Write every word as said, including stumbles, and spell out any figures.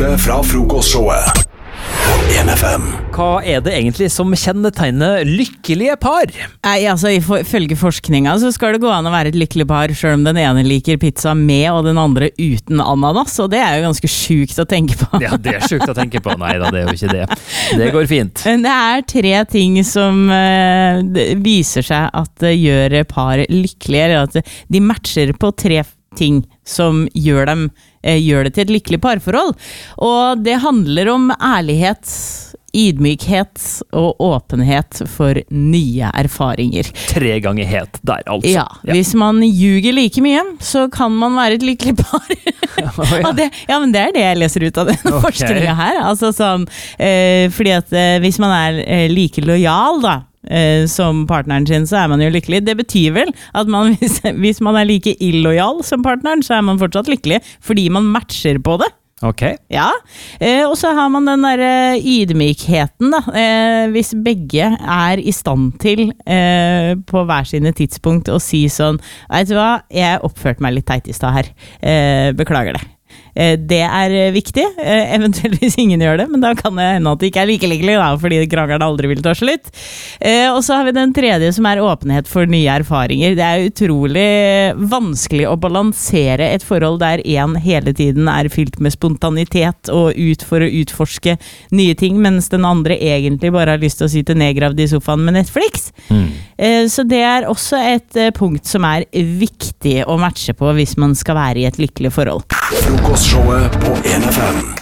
Fra frokostshowet på en F M. Hva er det egentlig som kjennetegner lykkelige par? Nei, altså ifølge forskninga så skal det gå an å være et lykkelig par selv om den ene liker pizza med og den andre uten ananas, og det er jo ganske sjukt å tenke på. Ja, det er sjukt å tenke på. Nei da, det er jo ikke det. Det går fint. Det er tre ting som uh, viser seg at uh, gjør par lykkelige, eller at de matcher på tre ting som gjør dem eh, gjør det til et lykkelig parforhold. Og det handler om ærlighet, ydmykhet og åpenhet for nye erfaringer. Tre ganger het der, altså. Ja, ja. Hvis man ljuger like mye, så kan man være et lykkelig par. Oh, ja. det, ja, men det er det jeg leser ut av denne okay. forskningen her. Altså sånn, eh, fordi at eh, hvis man er eh, like lojal da, Eh, som partneren sin, så er man jo lykkelig. Det betyr vel at man, hvis, hvis man er like illojal som partneren, så er man fortsatt lykkelig, fordi man matcher på det. Ok. Ja, eh, og så har man den der eh, ydmykheten da, eh, hvis begge er i stand til eh, på hver sine tidspunkt å si sånn, vet du hva, jeg oppførte meg litt teit i stad her, eh, beklager det. Det er viktig, eventuelt hvis ingen gjør det, men da kan det hende at det ikke er like lykkelig da, fordi krangelen aldri vil ta slutt. Og så har vi den tredje som er åpenhet for nye erfaringer. Det er utrolig vanskelig å balansere et forhold der en hele tiden er fylt med spontanitet og ut for å utforske nye ting, mens den andre egentlig bare har lyst til å sitte nedgravd i sofaen med Netflix. Mm. Så det er også et punkt som er viktig å matche på hvis man skal være i et lykkelig forhold. Frokostshowet på en F M.